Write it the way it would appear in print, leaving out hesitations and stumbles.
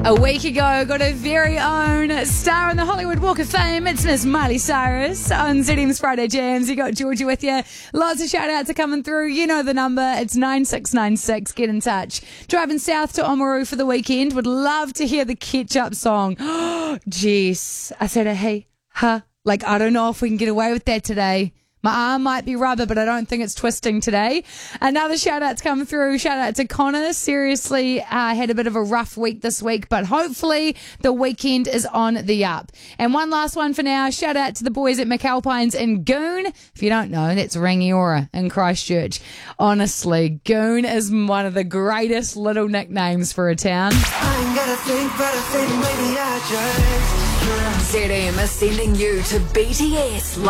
A week ago, got her very own star on the Hollywood Walk of Fame. It's Miss Miley Cyrus on ZM's Friday Jams. You got Georgia with you. Lots of shout outs are coming through. You know the number. It's 9696. Get in touch. Driving south to Oamaru for the weekend. Would love to hear the Ketchup song. Jeez. I said, hey, huh? Like, I don't know if we can get away with that today. My arm might be rubber, but I don't think it's twisting today. Another shout-out's come through. Shout-out to Connor. Seriously, had a bit of a rough week this week, but hopefully the weekend is on the up. And one last one for now. Shout-out to the boys at McAlpines in Goon. If you don't know, that's Rangiora in Christchurch. Honestly, Goon is one of the greatest little nicknames for a town. I ain't gotta think, but I think maybe I just ZM is sending you to BTS.